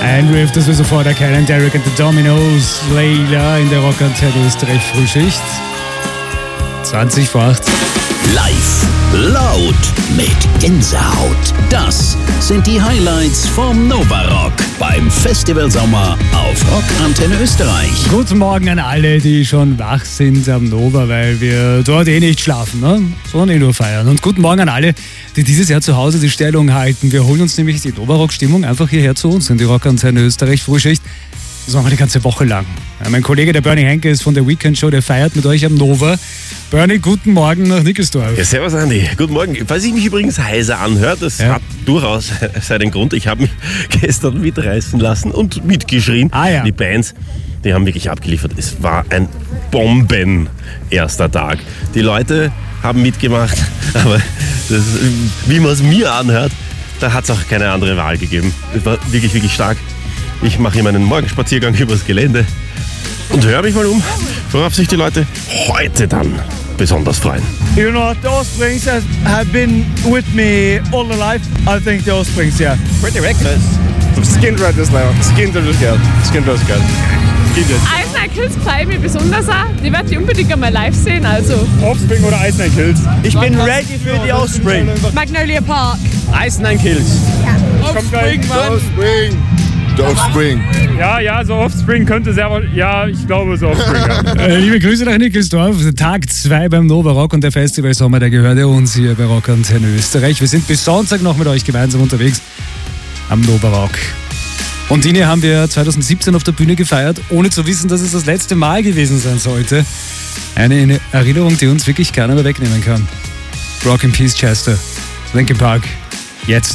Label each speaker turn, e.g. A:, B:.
A: Ein Riff, das wir sofort erkennen. Derek and the Dominoes, Layla in der Rockantenne Österreich Frühschicht. 20 vor 8.
B: Live, laut, mit Gänsehaut. Das sind die Highlights vom Nova Rock beim Festival Sommer auf Rockantenne Österreich.
A: Guten Morgen an alle, die schon wach sind am Nova, weil wir dort nicht schlafen, ne? Sondern nur feiern. Und guten Morgen an alle, die dieses Jahr zu Hause die Stellung halten. Wir holen uns nämlich die Nova Rock Stimmung einfach hierher zu uns in die Rockantenne Österreich Frühschicht. Das machen wir die ganze Woche lang. Ja, mein Kollege, der Bernie Henke, ist von der Weekend Show, der feiert mit euch am Nova. Bernie, guten Morgen nach Nickelsdorf.
C: Ja, servus Andi, guten Morgen. Falls ich mich übrigens heiser anhöre, das hat durchaus seinen Grund. Ich habe mich gestern mitreißen lassen und mitgeschrien.
A: Ja.
C: Die Bands, die haben wirklich abgeliefert. Es war ein Bomben erster Tag. Die Leute haben mitgemacht, aber das, wie man es mir anhört, da hat es auch keine andere Wahl gegeben. Es war wirklich, wirklich stark. Ich mache hier meinen Morgenspaziergang übers Gelände und höre mich mal um, worauf sich die Leute heute dann besonders freuen.
D: You know, the Offsprings have been with me all my life. I think the Offsprings, yeah.
E: Pretty reckless. Skindred ist geil. Skindred ist geil.
F: Ice Nine Kills freuen mich besonders auch. Die werde ich unbedingt einmal live sehen. Also.
D: Offspring oder Ice Nine Kills?
E: Ich bin ready für die Offspring.
F: Magnolia Park.
E: Ice Nine Kills.
D: Offspring, Mann.
G: Offspring.
D: Ja, so Offspring könnte sehr wohl. Ja, ich glaube so Offspring. Ja.
A: Liebe Grüße nach Nickelsdorf. Tag 2 beim Nova Rock und der Festival Sommer, der gehört ja uns hier bei Rockantenne Österreich. Wir sind bis Sonntag noch mit euch gemeinsam unterwegs am Nova Rock. Und den hier haben wir 2017 auf der Bühne gefeiert, ohne zu wissen, dass es das letzte Mal gewesen sein sollte. Eine Erinnerung, die uns wirklich keiner mehr wegnehmen kann. Rock in Peace, Chester. Linkin Park. Jetzt.